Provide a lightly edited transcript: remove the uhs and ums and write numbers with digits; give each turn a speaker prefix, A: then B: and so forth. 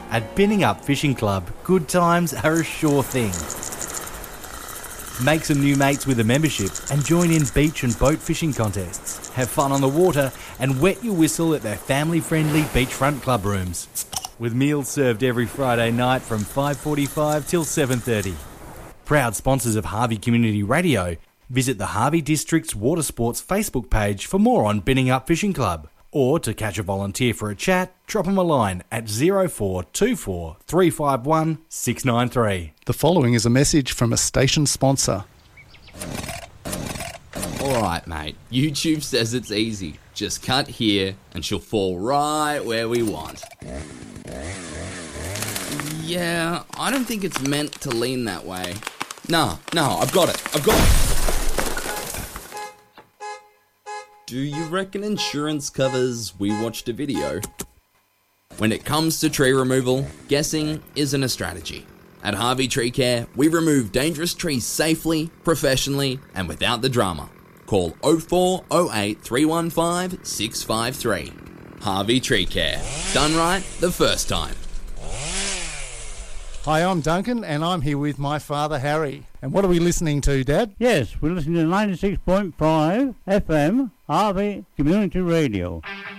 A: At Binning Up Fishing Club, good times are a sure thing. Make some new mates with a membership and join in beach and boat fishing contests. Have fun on the water and wet your whistle at their family-friendly beachfront club rooms. With meals served every Friday night from 5:45 till 7:30. Proud sponsors of Harvey Community Radio. Visit the Harvey District's Water Sports Facebook page for more on Binning Up Fishing Club. Or to catch a volunteer for a chat, drop them a line at 0424 351 693.
B: The following is a message from a station sponsor.
C: Alright mate, YouTube says it's easy. Just cut here and she'll fall right where we want. Yeah, I don't think it's meant to lean that way. No, I've got it. Do you reckon insurance covers we watched a video? When it comes to tree removal, guessing isn't a strategy. At Harvey Tree Care, we remove dangerous trees safely, professionally, and without the drama. Call 0408 315 653. Harvey Tree Care. Done right the first time.
B: Hi, I'm Duncan, and I'm here with my father, Harry. And what are we listening to, Dad?
D: Yes, we're listening to 96.5 FM, Harvey Community Radio.